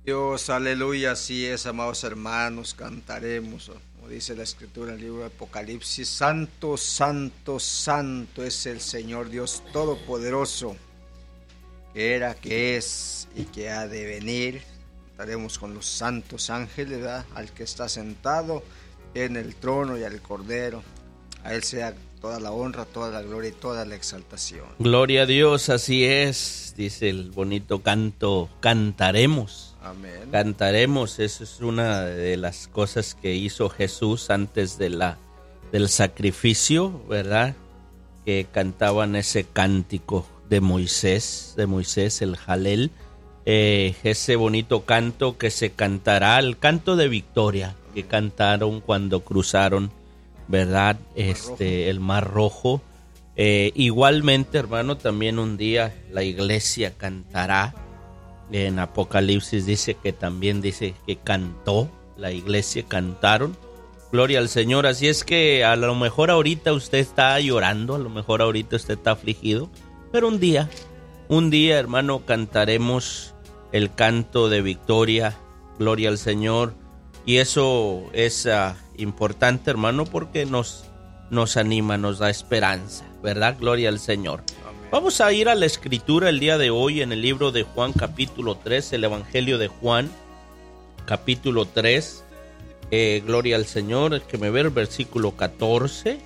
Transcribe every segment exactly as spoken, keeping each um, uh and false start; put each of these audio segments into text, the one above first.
Dios, aleluya, así es, amados hermanos, cantaremos, como dice la escritura en el libro de Apocalipsis, santo, santo, santo es el Señor Dios Todopoderoso, que era, que es y que ha de venir. Cantaremos con los santos ángeles, ¿verdad? Al que está sentado en el trono y al Cordero, a Él sea toda la honra, toda la gloria y toda la exaltación. Gloria a Dios, así es, dice el bonito canto, cantaremos. Amén. Cantaremos, eso es una de las cosas que hizo Jesús antes de la, del sacrificio, ¿verdad? Que cantaban ese cántico de Moisés, de Moisés, el Jalel, eh, ese bonito canto que se cantará, el canto de victoria que cantaron cuando cruzaron, ¿verdad? Este, el Mar Rojo. Eh, igualmente, hermano, también un día la iglesia cantará. En Apocalipsis dice que también dice que cantó, la iglesia cantaron. Gloria al Señor. Así es que a lo mejor ahorita usted está llorando, a lo mejor ahorita usted está afligido, pero un día, un día, hermano, cantaremos el canto de victoria. Gloria al Señor. Y eso es uh, importante, hermano, porque nos, nos anima, nos da esperanza, ¿verdad? Gloria al Señor. Vamos a ir a la escritura el día de hoy en el libro de Juan capítulo tres, el Evangelio de Juan capítulo tres, eh, gloria al Señor, que me ve el versículo catorce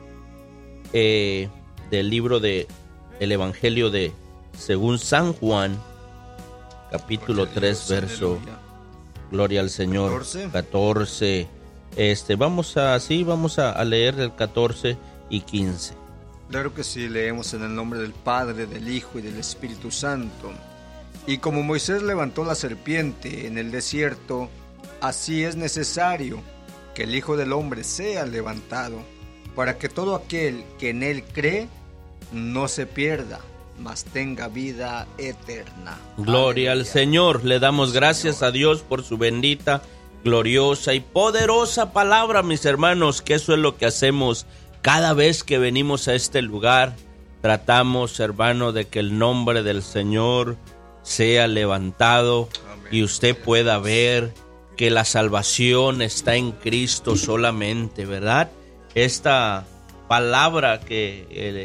eh, del libro de el Evangelio de según San Juan capítulo tres, verso, gloria al Señor, catorce. Este, vamos a, sí, vamos a, a leer el catorce y quince. Claro que sí, leemos en el nombre del Padre, del Hijo y del Espíritu Santo. Y como Moisés levantó la serpiente en el desierto, así es necesario que el Hijo del Hombre sea levantado, para que todo aquel que en él cree no se pierda, mas tenga vida eterna. Gloria Aleluya. Al Señor, le damos gracias Señor. A Dios por su bendita, gloriosa y poderosa palabra, mis hermanos, que eso es lo que hacemos. Cada vez que venimos a este lugar, tratamos, hermano, de que el nombre del Señor sea levantado. Amén. Y usted pueda ver que la salvación está en Cristo solamente, ¿verdad? Esta palabra que el,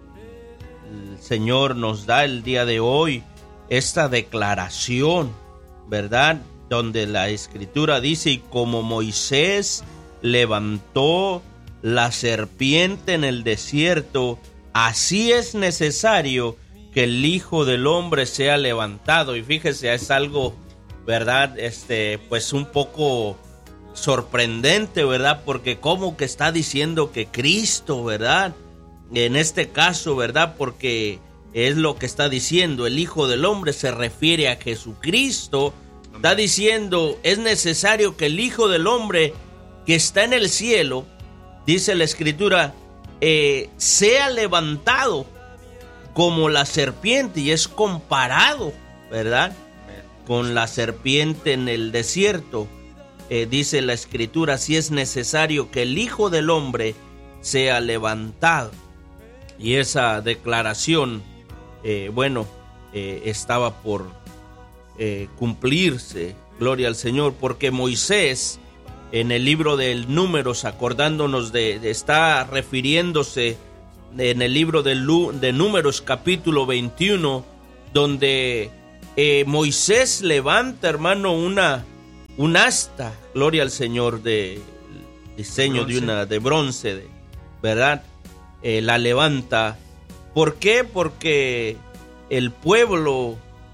el Señor nos da el día de hoy, esta declaración, ¿verdad? Donde la Escritura dice, y como Moisés levantó la serpiente en el desierto, así es necesario que el Hijo del Hombre sea levantado. Y fíjese, es algo, ¿verdad? Este, pues un poco sorprendente, ¿verdad? Porque como que está diciendo que Cristo, ¿verdad? En este caso, ¿verdad? Porque es lo que está diciendo, el Hijo del Hombre se refiere a Jesucristo. Está diciendo, es necesario que el Hijo del Hombre que está en el cielo, dice la Escritura, eh, sea levantado como la serpiente, y es comparado, ¿verdad? Con la serpiente en el desierto. Eh, dice la Escritura, si es necesario que el Hijo del Hombre sea levantado. Y esa declaración, eh, bueno, eh, estaba por eh, cumplirse, gloria al Señor, porque Moisés, en el libro del Números, acordándonos de, de está refiriéndose en el libro de, de Números capítulo veintiuno, donde eh, Moisés levanta, hermano, una un asta, gloria al Señor, de diseño bronce. de una de bronce, de, ¿verdad? Eh, la levanta. ¿Por qué? Porque el pueblo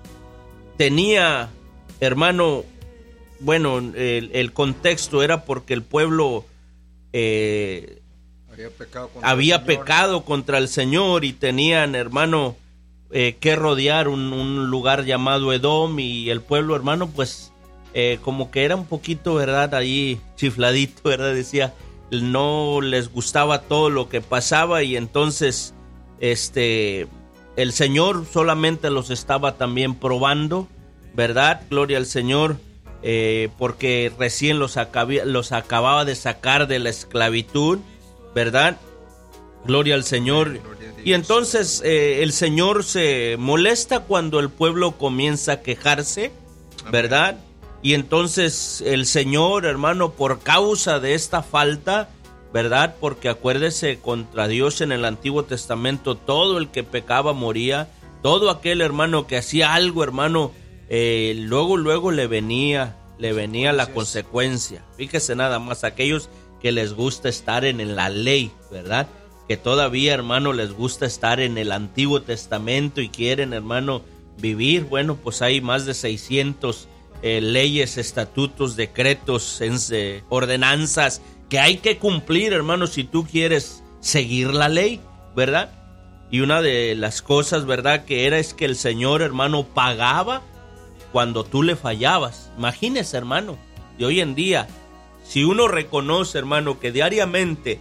tenía, hermano, bueno, el, el contexto era porque el pueblo eh, había, pecado contra, había el pecado contra el Señor y tenían, hermano, eh, que rodear un, un lugar llamado Edom, y el pueblo, hermano, pues eh, como que era un poquito, ¿verdad? Ahí chifladito, ¿verdad? Decía, no les gustaba todo lo que pasaba, y entonces este el Señor solamente los estaba también probando, ¿verdad? Gloria al Señor. Eh, porque recién los, acabía, los acababa de sacar de la esclavitud, ¿verdad? Gloria al Señor. Gloria a y entonces eh, el Señor se molesta cuando el pueblo comienza a quejarse, ¿verdad? Y entonces el Señor, hermano, por causa de esta falta, ¿verdad? Porque acuérdese, contra Dios en el Antiguo Testamento, todo el que pecaba moría. Todo aquel hermano que hacía algo, hermano, eh, luego, luego le venía, le venía la consecuencia. Fíjese nada más, aquellos que les gusta estar en, en la ley, ¿verdad? Que todavía, hermano, les gusta estar en el Antiguo Testamento y quieren, hermano, vivir. Bueno, pues hay más de seiscientos eh, leyes, estatutos, decretos, eh, ordenanzas que hay que cumplir, hermano, si tú quieres seguir la ley, ¿verdad? Y una de las cosas, ¿verdad?, que era es que el Señor, hermano, pagaba cuando tú le fallabas. Imagínese, hermano, de hoy en día, si uno reconoce, hermano, que diariamente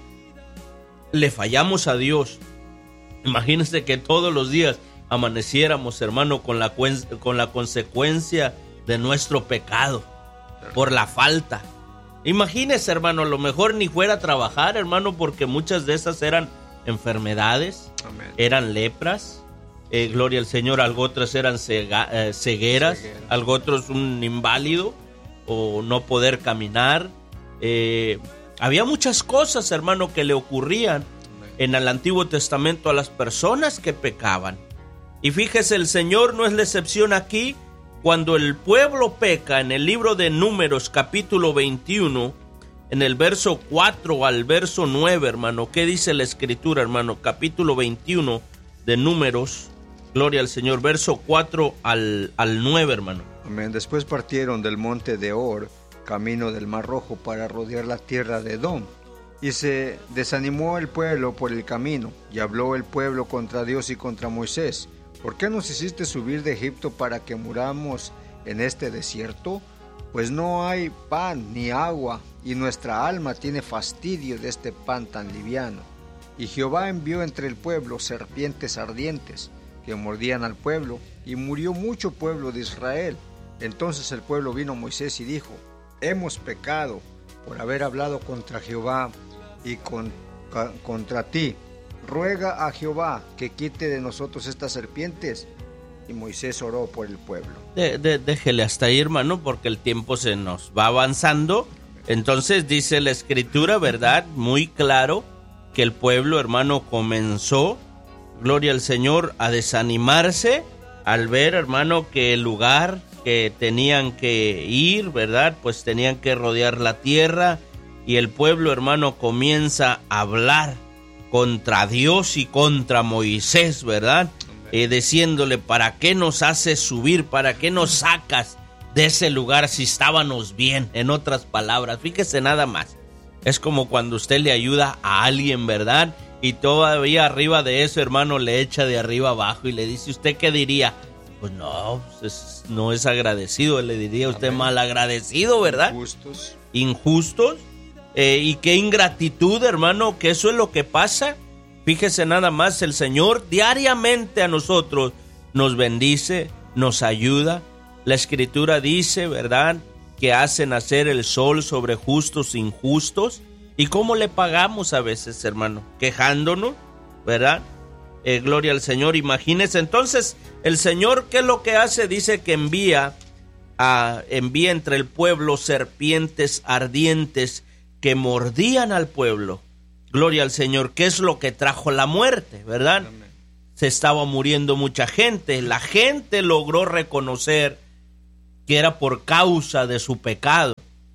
le fallamos a Dios, imagínese que todos los días amaneciéramos, hermano, con la, con la consecuencia de nuestro pecado, por la falta. Imagínese, hermano, a lo mejor ni fuera a trabajar, hermano, porque muchas de esas eran enfermedades. Amén. Eran lepras, eh, gloria al Señor, algo otras eran cega, eh, cegueras, Ceguera. Algo otros un inválido o no poder caminar. Eh, había muchas cosas, hermano, que le ocurrían Amén. En el Antiguo Testamento a las personas que pecaban. Y fíjese, el Señor no es la excepción aquí. Cuando el pueblo peca, en el libro de Números, capítulo veintiuno, en el verso cuatro al verso nueve, hermano, ¿qué dice la Escritura, hermano? Capítulo veintiuno de Números, gloria al Señor, verso cuatro al, al nueve, hermano. Amén. Después partieron del monte de Or, camino del Mar Rojo, para rodear la tierra de Edom. Y se desanimó el pueblo por el camino, y habló el pueblo contra Dios y contra Moisés. ¿Por qué nos hiciste subir de Egipto para que muramos en este desierto? Pues no hay pan ni agua, y nuestra alma tiene fastidio de este pan tan liviano. Y Jehová envió entre el pueblo serpientes ardientes, que mordían al pueblo, y murió mucho pueblo de Israel. Entonces el pueblo vino a Moisés y dijo: hemos pecado por haber hablado contra Jehová y con, ca, contra ti. Ruega a Jehová que quite de nosotros estas serpientes. Y Moisés oró por el pueblo. De, de, déjele hasta ahí, hermano, porque el tiempo se nos va avanzando. Entonces dice la Escritura, ¿verdad?, muy claro, que el pueblo, hermano, comenzó, gloria al Señor, a desanimarse al ver, hermano, que el lugar que tenían que ir, ¿verdad?, pues tenían que rodear la tierra, y el pueblo, hermano, comienza a hablar contra Dios y contra Moisés, ¿verdad?, eh, diciéndole: ¿para qué nos haces subir? ¿Para qué nos sacas de ese lugar si estábamos bien? En otras palabras, fíjese nada más. Es como cuando usted le ayuda a alguien, ¿verdad?, y todavía arriba de eso, hermano, le echa de arriba abajo y le dice: ¿usted qué diría? Pues no, pues es, no es agradecido, le diría usted mal agradecido, ¿verdad? Injustos. Injustos. Eh, y qué ingratitud, hermano, que eso es lo que pasa. Fíjese nada más, el Señor diariamente a nosotros nos bendice, nos ayuda. La Escritura dice, ¿verdad?, que hace nacer el sol sobre justos e injustos. ¿Y cómo le pagamos a veces, hermano? Quejándonos, ¿verdad? Eh, gloria al Señor. Imagínese, entonces, el Señor, ¿qué es lo que hace? Dice que envía, a, envía entre el pueblo serpientes ardientes que mordían al pueblo. Gloria al Señor. ¿Qué es lo que trajo la muerte, verdad? Amén. Se estaba muriendo mucha gente. La gente logró reconocer que era por causa de su pecado.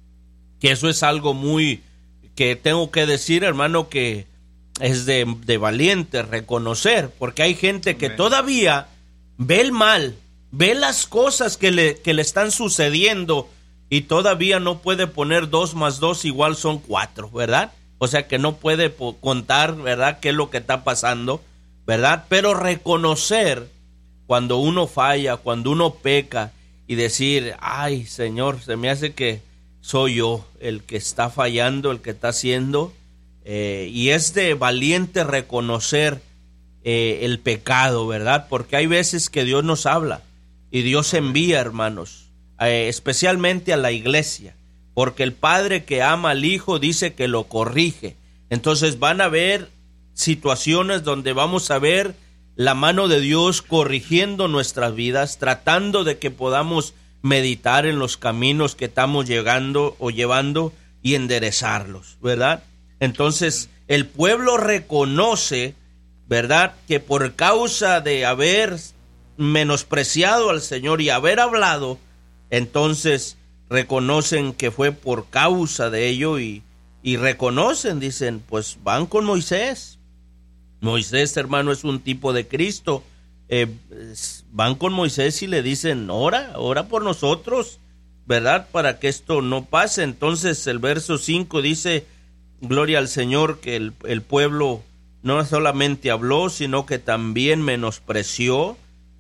Que eso es algo muy, que tengo que decir, hermano, que es de, de valiente reconocer, porque hay gente que Amén. Todavía ve el mal, ve las cosas que le, que le están sucediendo y todavía no puede poner dos más dos igual son cuatro, ¿verdad? O sea que no puede contar, ¿verdad?, qué es lo que está pasando, ¿verdad? Pero reconocer cuando uno falla, cuando uno peca y decir: ay, Señor, se me hace que soy yo el que está fallando, el que está haciendo. Eh, y es de valiente reconocer eh, el pecado, ¿verdad? Porque hay veces que Dios nos habla y Dios envía, hermanos, eh, especialmente a la iglesia. Porque el padre que ama al hijo dice que lo corrige. Entonces van a haber situaciones donde vamos a ver la mano de Dios corrigiendo nuestras vidas, tratando de que podamos meditar en los caminos que estamos llegando o llevando y enderezarlos, ¿verdad? Entonces, el pueblo reconoce, ¿verdad?, que por causa de haber menospreciado al Señor y haber hablado, entonces reconocen que fue por causa de ello y, y reconocen, dicen, pues van con Moisés. Moisés, hermano, es un tipo de Cristo. Eh, van con Moisés y le dicen, ora, ora por nosotros, ¿verdad?, para que esto no pase. Entonces el verso cinco dice, gloria al Señor, que el, el pueblo no solamente habló, sino que también menospreció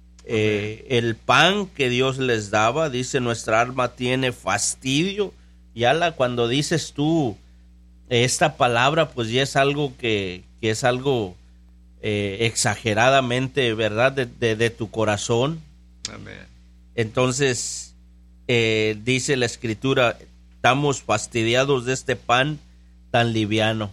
eh, el pan que Dios les daba. Dice, nuestra alma tiene fastidio. Ya la, cuando dices tú esta palabra, pues ya es algo que, que es algo eh, exageradamente, ¿verdad?, de, de, de tu corazón. Amén. Entonces, eh, dice la Escritura, estamos fastidiados de este pan tan liviano.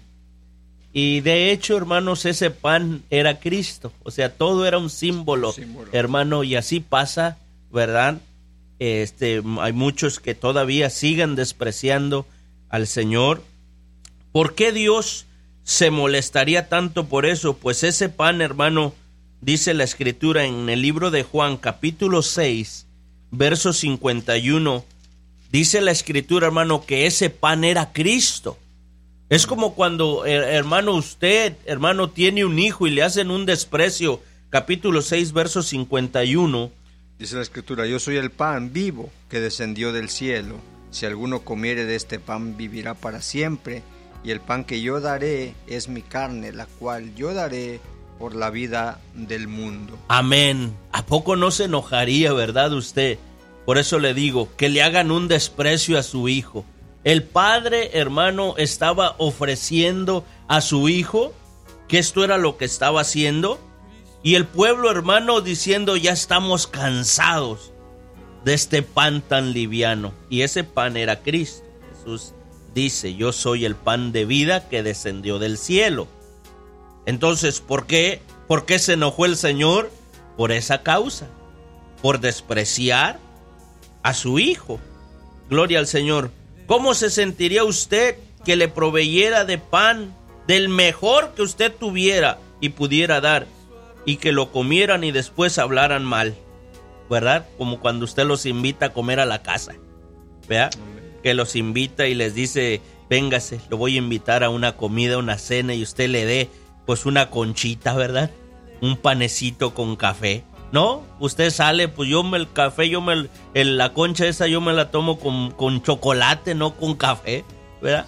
Y de hecho, hermanos, ese pan era Cristo. O sea, todo era un símbolo, símbolo. hermano, y así pasa, ¿verdad? Este, hay muchos que todavía siguen despreciando al Señor. ¿Por qué Dios se molestaría tanto por eso? Pues ese pan, hermano, dice la Escritura en el libro de Juan, capítulo seis, verso cincuenta y uno, dice la Escritura, hermano, que ese pan era Cristo. Es como cuando, hermano, usted, hermano, tiene un hijo y le hacen un desprecio. Capítulo seis, verso cincuenta y uno. Dice la Escritura, yo soy el pan vivo que descendió del cielo. Si alguno comiere de este pan, vivirá para siempre. Y el pan que yo daré es mi carne, la cual yo daré por la vida del mundo. Amén. ¿A poco no se enojaría, verdad, usted? Por eso le digo, que le hagan un desprecio a su hijo. El padre, hermano, estaba ofreciendo a su hijo, que esto era lo que estaba haciendo, y el pueblo, hermano, diciendo, ya estamos cansados de este pan tan liviano. Y ese pan era Cristo. Jesús dice, yo soy el pan de vida que descendió del cielo. Entonces, ¿por qué? ¿Por qué se enojó el Señor? Por esa causa, por despreciar a su hijo. Gloria al Señor. ¿Cómo se sentiría usted que le proveyera de pan del mejor que usted tuviera y pudiera dar, y que lo comieran y después hablaran mal? ¿Verdad? Como cuando usted los invita a comer a la casa, ¿verdad? Que los invita y les dice, véngase, lo voy a invitar a una comida, una cena, y usted le dé pues una conchita, ¿verdad? Un panecito con café. No, usted sale, pues yo me el café, yo me el, la concha esa yo me la tomo con, con chocolate, no con café, ¿verdad?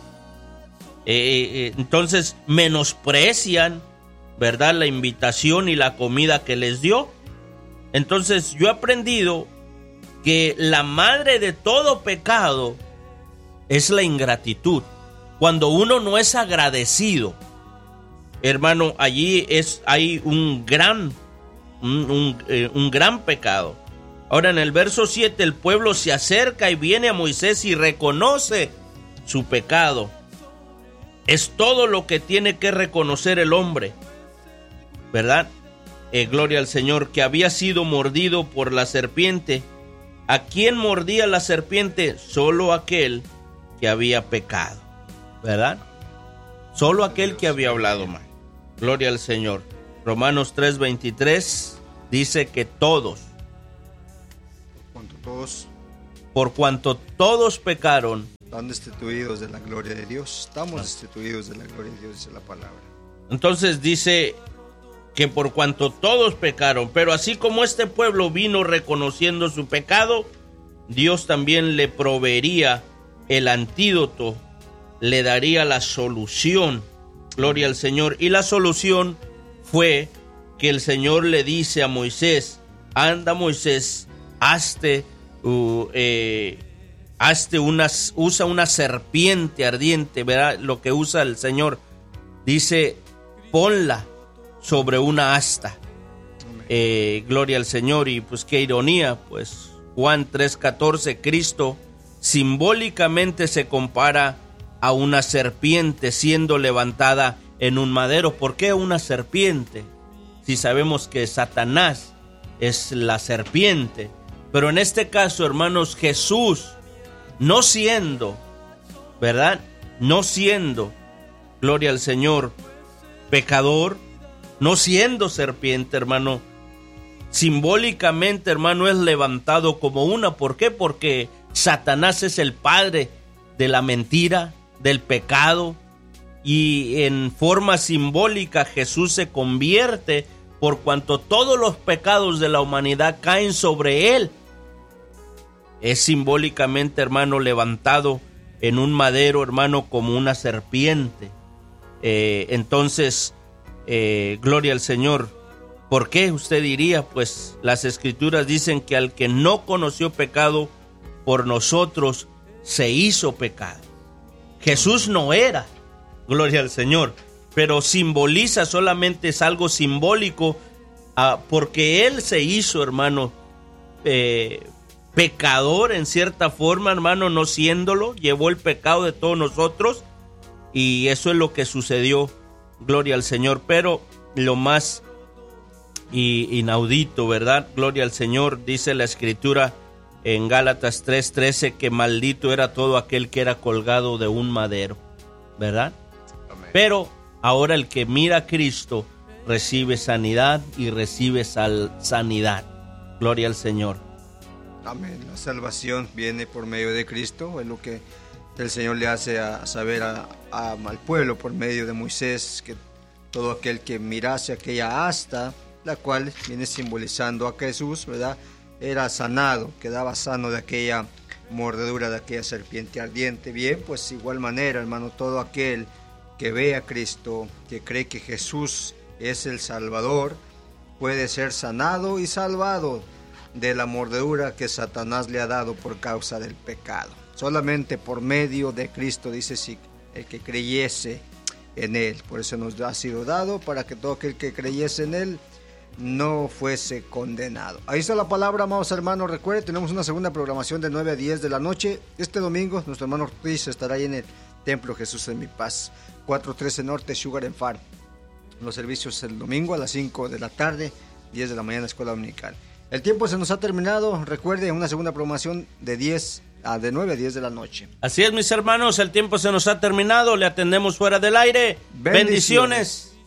Eh, eh, entonces menosprecian, ¿verdad?, la invitación y la comida que les dio. Entonces yo he aprendido que la madre de todo pecado es la ingratitud. Cuando uno no es agradecido, hermano, allí es, hay un gran Un, un, eh, un gran pecado. Ahora en el verso siete, el pueblo se acerca y viene a Moisés y reconoce su pecado. Es todo lo que tiene que reconocer el hombre, ¿verdad? Eh, gloria al Señor, que había sido mordido por la serpiente. ¿A quién mordía la serpiente? Solo aquel que había pecado, ¿verdad? Solo aquel que había hablado mal. Gloria al Señor. Romanos tres veintitrés dice que todos, por cuanto todos, por cuanto todos pecaron, están destituidos de la gloria de Dios. Estamos destituidos de la gloria de Dios, dice la palabra. Entonces dice que por cuanto todos pecaron, pero así como este pueblo vino reconociendo su pecado, Dios también le proveería el antídoto, le daría la solución. Gloria al Señor. Y la solución fue que el Señor le dice a Moisés, anda Moisés, hazte, uh, eh, hazte unas, usa una serpiente ardiente, ¿verdad? Lo que usa el Señor, dice, ponla sobre una asta. Eh, gloria al Señor. Y pues qué ironía, pues Juan tres catorce, Cristo simbólicamente se compara a una serpiente siendo levantada en un madero. ¿Por qué una serpiente? Si sabemos que Satanás es la serpiente, Pero en este caso, hermanos, Jesús, no siendo, ¿verdad? No siendo, gloria al Señor, pecador, no siendo serpiente, hermano, simbólicamente, hermano, es levantado como una. ¿Por qué? Porque Satanás es el padre de la mentira, del pecado, y en forma simbólica Jesús se convierte por cuanto todos los pecados de la humanidad caen sobre él. Es simbólicamente, hermano, levantado en un madero, hermano, como una serpiente. Eh, entonces, eh, gloria al Señor. ¿Por qué? Usted diría, pues las Escrituras dicen que al que no conoció pecado, por nosotros se hizo pecado. Jesús no era, gloria al Señor, pero simboliza, solamente es algo simbólico, uh, porque Él se hizo, hermano, eh, pecador en cierta forma, hermano, no siéndolo, llevó el pecado de todos nosotros, y eso es lo que sucedió, gloria al Señor. Pero lo más y inaudito, ¿verdad? Gloria al Señor, dice la Escritura en Gálatas tres trece que maldito era todo aquel que era colgado de un madero, ¿verdad? Amén. Pero ahora el que mira a Cristo recibe sanidad y recibe sal- sanidad. Gloria al Señor. Amén. La salvación viene por medio de Cristo, es lo que el Señor le hace a saber a, a, al pueblo por medio de Moisés, que todo aquel que mirase aquella asta, la cual viene simbolizando a Jesús, ¿verdad?, era sanado, quedaba sano de aquella mordedura de aquella serpiente ardiente. Bien, pues de igual manera, hermano, todo aquel que ve a Cristo, que cree que Jesús es el Salvador, puede ser sanado y salvado de la mordedura que Satanás le ha dado por causa del pecado. Solamente por medio de Cristo, dice, si el que creyese en Él. Por eso nos ha sido dado, para que todo aquel que creyese en Él no fuese condenado. Ahí está la palabra, amados hermanos. Recuerden, tenemos una segunda programación de nueve a diez de la noche. Este domingo, nuestro hermano Ortiz estará ahí en el Templo Jesús en Mi Paz, cuatrocientos trece Norte, Sugar and Farm. Los servicios el domingo a las cinco de la tarde, diez de la mañana, escuela dominical. El tiempo se nos ha terminado. Recuerde, una segunda programación de diez a de nueve a diez de la noche. Así es, mis hermanos, el tiempo se nos ha terminado. Le atendemos fuera del aire. Bendiciones. Bendiciones.